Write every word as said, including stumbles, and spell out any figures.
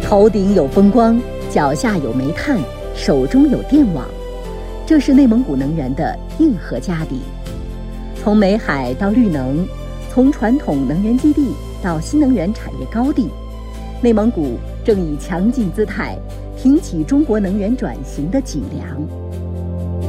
头顶有风光，脚下有煤炭，手中有电网，这是内蒙古能源的硬核家底。从煤海到绿能，从传统能源基地到新能源产业高地，内蒙古正以强劲姿态挺起中国能源转型的脊梁。